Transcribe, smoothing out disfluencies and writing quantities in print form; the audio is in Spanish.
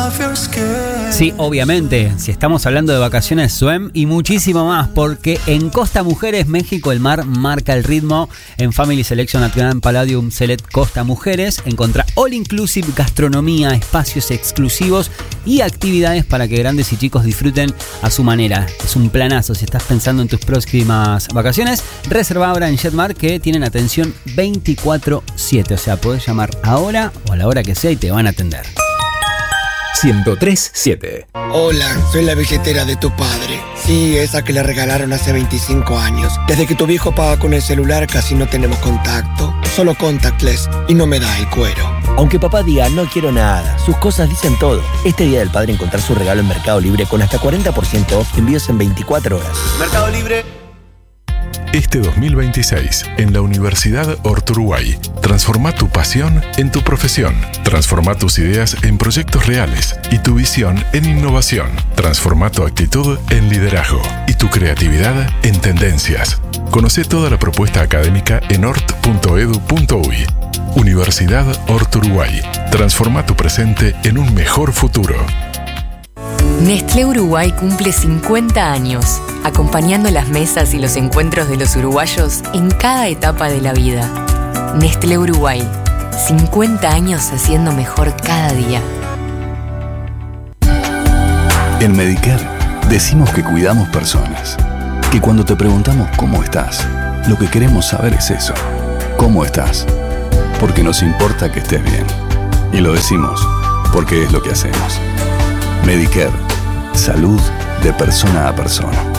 Sí, obviamente, si estamos hablando de vacaciones, swim y muchísimo más, porque en Costa Mujeres, México, el mar marca el ritmo. En Family Selection at Grand Palladium Select Costa Mujeres encontrá all inclusive, gastronomía, espacios exclusivos y actividades para que grandes y chicos disfruten a su manera. Es un planazo. Si estás pensando en tus próximas vacaciones, reserva ahora en Jetmar, que tienen atención 24/7. O sea, podés llamar ahora o a la hora que sea y te van a atender. 103.7. Hola, soy la billetera de tu padre. Sí, esa que le regalaron hace 25 años. Desde que tu viejo paga con el celular casi no tenemos contacto. Solo contactless y no me da el cuero. Aunque papá diga no quiero nada, sus cosas dicen todo. Este Día del Padre encontrar su regalo en Mercado Libre con hasta 40% off, envíos en 24 horas. Mercado Libre. Este 2026, en la Universidad Orturuguay, transforma tu pasión en tu profesión. Transforma tus ideas en proyectos reales y tu visión en innovación. Transforma tu actitud en liderazgo y tu creatividad en tendencias. Conoce toda la propuesta académica en ort.edu.uy. Universidad Orturuguay. Transforma tu presente en un mejor futuro. Nestlé Uruguay cumple 50 años, acompañando las mesas y los encuentros de los uruguayos en cada etapa de la vida. Nestlé Uruguay, 50 años haciendo mejor cada día. En Medicare decimos que cuidamos personas, que cuando te preguntamos cómo estás, lo que queremos saber es eso, ¿cómo estás? Porque nos importa que estés bien. Y lo decimos porque es lo que hacemos. Medicare, salud de persona a persona.